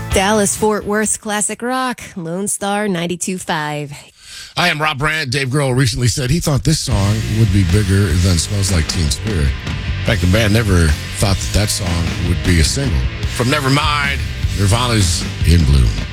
Dallas Fort Worth Classic Rock, Lone Star 92.5. I am Rob Brandt. Dave Grohl recently said he thought this song would be bigger than Smells Like Teen Spirit. In fact, the band never thought that song would be a single. From Nevermind, Nirvana's In Bloom.